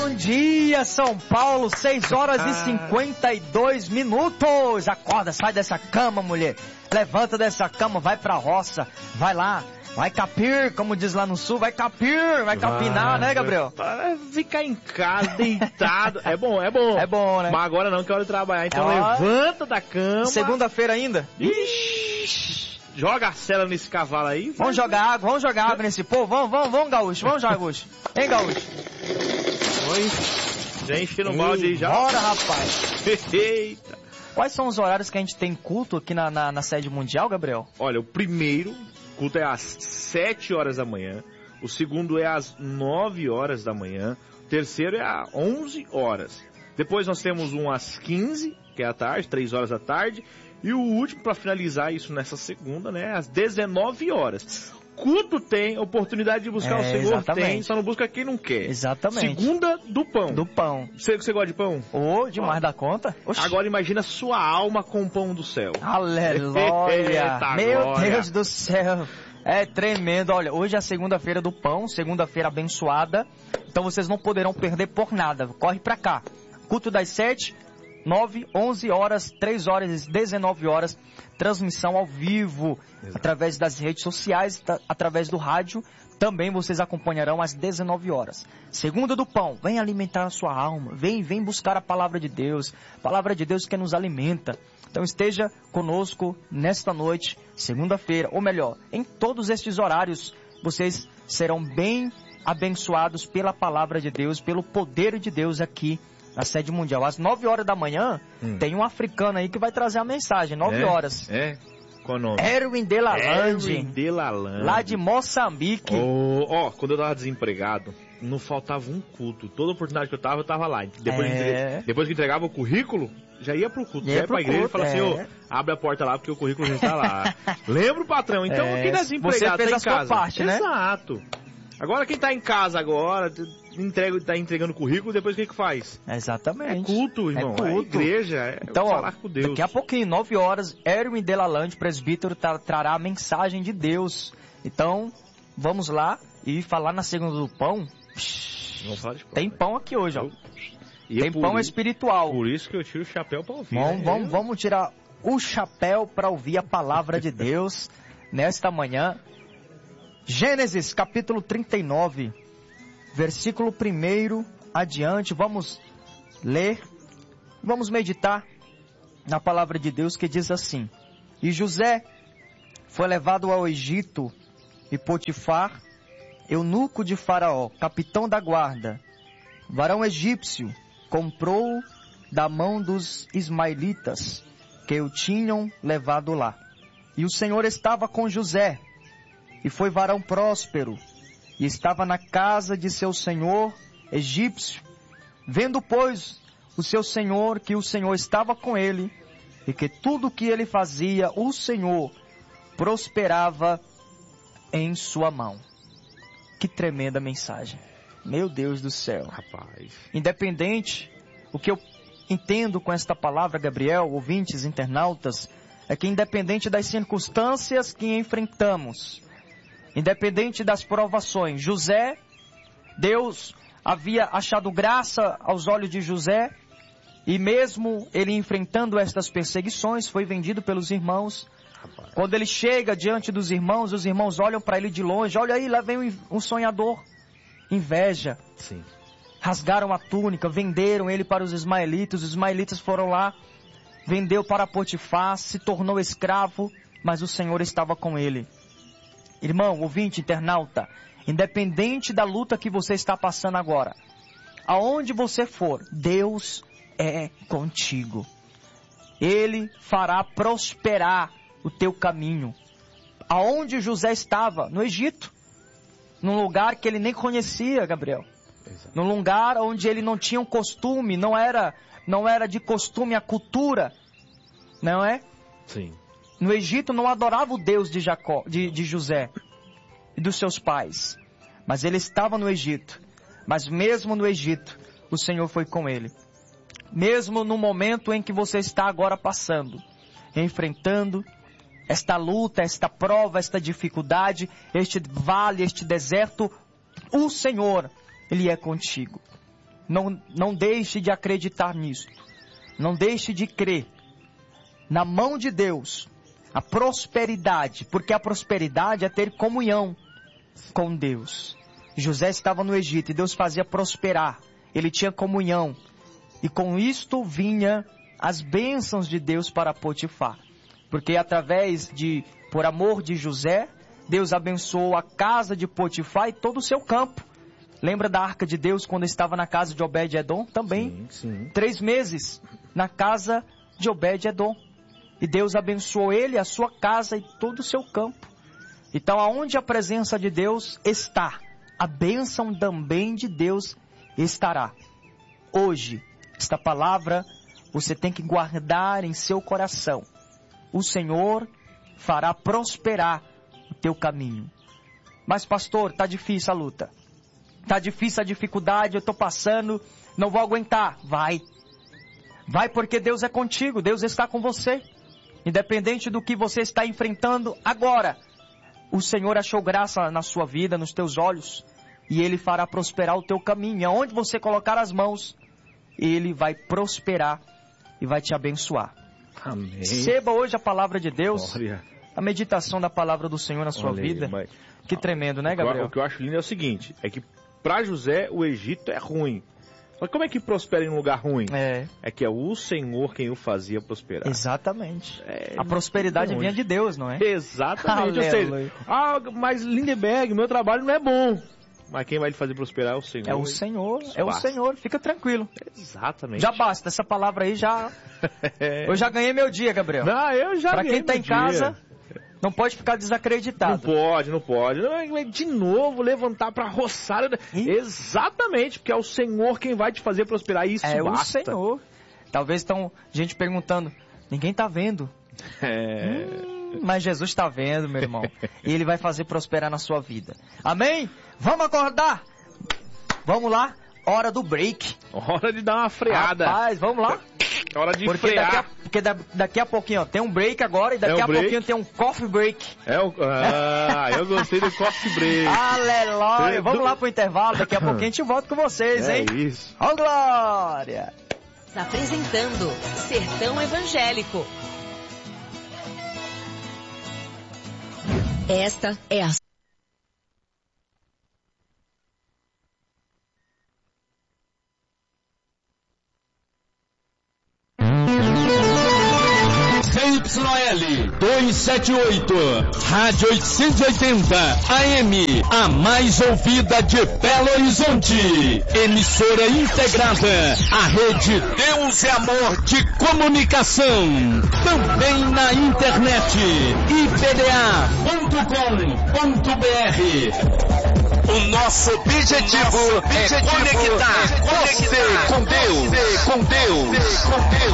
Bom dia, São Paulo, 6 horas e 52 minutos. Acorda, sai dessa cama, mulher. Levanta dessa cama, vai pra roça, vai lá. Vai capir, como diz lá no sul, vai capir, vai capinar, né, Gabriel? Para ficar em casa, deitado, é bom. É bom, né? Mas agora não, que é hora de trabalhar, então levanta da cama. Segunda-feira ainda? Ixi, joga a cela nesse cavalo aí. Vamos jogar água nesse povo, vamos, gaúcho, gaúcho. Hein, gaúcho? Oi, já encheu no balde aí já. Bora, rapaz. Eita. Quais são os horários que a gente tem culto aqui na sede mundial, Gabriel? Olha, o primeiro culto é às 7 horas da manhã, o segundo é às 9 horas da manhã, o terceiro é às 11 horas. Depois nós temos um às 15, que é à tarde, 3 horas da tarde, e o último, para finalizar isso nessa segunda, né, às 19 horas. Culto tem, oportunidade de buscar o Senhor exatamente. Tem, só não busca quem não quer. Exatamente. Segunda do pão. Do pão. Você gosta de pão? Demais da conta. Oxi. Agora imagina sua alma com o pão do céu. Aleluia. Meu Deus do céu. É tremendo. Olha, hoje é a segunda-feira do pão, segunda-feira abençoada. Então vocês não poderão perder por nada. Corre pra cá. Culto das 7, 9, 11 horas, 3 horas e 19 horas. Transmissão ao vivo, através das redes sociais, através do rádio. Também vocês acompanharão às 19 horas. Segunda do pão, vem alimentar a sua alma. Vem buscar a palavra de Deus. Palavra de Deus que nos alimenta. Então esteja conosco nesta noite, segunda-feira, ou melhor, em todos estes horários, vocês serão bem abençoados pela palavra de Deus, pelo poder de Deus aqui na sede mundial. Às 9 horas da manhã, tem um africano aí que vai trazer a mensagem, 9 horas. Qual o nome? Erwin Delalande, lá de Moçambique. Quando eu tava desempregado, não faltava um culto. Toda oportunidade que eu tava lá. Depois que entregava o currículo, já ia pro culto. Já ia pra igreja e falava assim, abre a porta lá porque o currículo já está lá. Lembra o patrão? Então, quem tá desempregado você fez tá em a sua casa. Parte, né? Exato. Agora quem tá em casa agora, tá entregando o currículo, depois o que faz? Exatamente. É culto, irmão. É igreja, então, falar com Deus. Daqui a pouquinho, 9 horas, Erwin Delalande, presbítero, trará a mensagem de Deus. Então, vamos lá e falar na segunda do pão. Vamos falar de pão. Tem pão aqui hoje, ó. Tem pão espiritual. Por isso que eu tiro o chapéu para ouvir. Vamos tirar o chapéu para ouvir a palavra de Deus nesta manhã. Gênesis capítulo 39, versículo 1 adiante. Vamos ler, vamos meditar na palavra de Deus que diz assim: E José foi levado ao Egito, e Potifar, eunuco de Faraó, capitão da guarda, varão egípcio, comprou-o da mão dos ismaelitas que o tinham levado lá. E o Senhor estava com José, e foi varão próspero, e estava na casa de seu senhor egípcio. Vendo, pois, o seu senhor que o Senhor estava com ele, e que tudo o que ele fazia, o Senhor prosperava em sua mão. Que tremenda mensagem. Meu Deus do céu. Rapaz. Independente, o que eu entendo com esta palavra, Gabriel, ouvintes, internautas, é que independente das circunstâncias que enfrentamos, independente das provações, Deus havia achado graça aos olhos de José, e mesmo ele enfrentando estas perseguições, foi vendido pelos irmãos. Rapaz. Quando ele chega diante dos irmãos, os irmãos olham para ele de longe, olha aí, lá vem um sonhador. Inveja. Sim. Rasgaram a túnica, venderam ele para os ismaelitas foram lá, vendeu para Potifar, se tornou escravo, mas o Senhor estava com ele. Irmão, ouvinte, internauta, independente da luta que você está passando agora, aonde você for, Deus é contigo. Ele fará prosperar o teu caminho. Aonde José estava? No Egito. Num lugar que ele nem conhecia, Gabriel. Exato. Num lugar onde ele não tinha um costume, não era de costume a cultura, não é? Sim. No Egito não adorava o Deus de José e dos seus pais. Mas ele estava no Egito. Mas mesmo no Egito, o Senhor foi com ele. Mesmo no momento em que você está agora passando, enfrentando esta luta, esta prova, esta dificuldade, este vale, este deserto, o Senhor, Ele é contigo. Não deixe de acreditar nisso. Não deixe de crer. Na mão de Deus, a prosperidade, porque a prosperidade é ter comunhão com Deus. José estava no Egito e Deus fazia prosperar. Ele tinha comunhão. E com isto vinha as bênçãos de Deus para Potifar. Porque por amor de José, Deus abençoou a casa de Potifar e todo o seu campo. Lembra da arca de Deus quando estava na casa de Obed-Edom? Também. Sim. 3 meses na casa de Obed-Edom. E Deus abençoou ele, a sua casa e todo o seu campo. Então, aonde a presença de Deus está, a bênção também de Deus estará. Hoje, esta palavra você tem que guardar em seu coração. O Senhor fará prosperar o teu caminho. Mas pastor, está difícil a luta. Está difícil a dificuldade, eu estou passando, não vou aguentar. Vai porque Deus é contigo, Deus está com você. Independente do que você está enfrentando agora, o Senhor achou graça na sua vida, nos teus olhos, e Ele fará prosperar o teu caminho. Aonde você colocar as mãos, Ele vai prosperar e vai te abençoar. Amém. Receba hoje a palavra de Deus, Glória. a meditação da palavra do Senhor na sua vida. Mas... Que tremendo, né, Gabriel? O que eu acho lindo é o seguinte, é que para José o Egito é ruim. Mas como é que prospera em um lugar ruim? É que é o Senhor quem o fazia prosperar. Exatamente. A prosperidade vinha de Deus, não é? Exatamente. Ou seja, mas Lindenberg, meu trabalho não é bom. Mas quem vai lhe fazer prosperar é o Senhor. É o Senhor, é o Senhor. Fica tranquilo. Exatamente. Já basta, essa palavra aí já... Eu já ganhei meu dia, Gabriel. Não, eu já ganhei. Pra quem está em casa... Não pode ficar desacreditado. Não pode. De novo, levantar para roçar. Exatamente, porque é o Senhor quem vai te fazer prosperar. Isso é basta. O Senhor. Talvez estão gente perguntando, ninguém tá vendo. Mas Jesus está vendo, meu irmão. E Ele vai fazer prosperar na sua vida. Amém? Vamos acordar? Vamos lá? Hora do break. Hora de dar uma freada. Rapaz, vamos lá? Hora de frear. Porque daqui a pouquinho, ó, tem um break agora e daqui a pouquinho tem um coffee break. Eu gostei do coffee break. Aleluia. Vamos lá pro intervalo, daqui a pouquinho a gente volta com vocês, hein? É isso. Ó, glória. Apresentando Sertão Evangélico. Esta é a ZYL 278, Rádio 880 AM, a mais ouvida de Belo Horizonte. Emissora integrada à rede Deus e Amor de Comunicação. Também na internet, ipda.com.br. O nosso objetivo é conectar você com Deus.